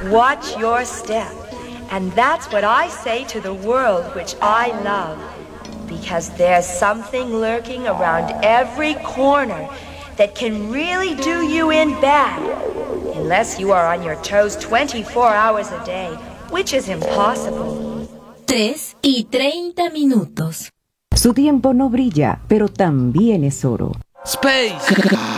Watch your step. And that's what I say to the world which I love. Because there's something lurking around every corner that can really do you in bad. Unless you are on your toes 24 hours a day, which is impossible. 3:30. Su tiempo no brilla, pero también es oro. Space!